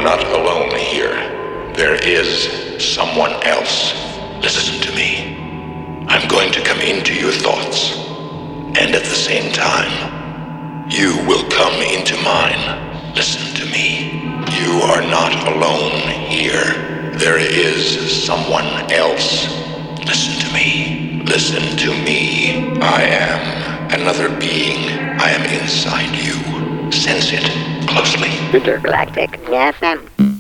not alone here. There is someone else. Listen to me. I'm going to come into your thoughts. And at the same time, you will come into mine. Listen to me. You are not alone here. There is someone else. Listen to me. Listen to me. I am another being. I am inside you. Sense it closely. Intergalactic FM.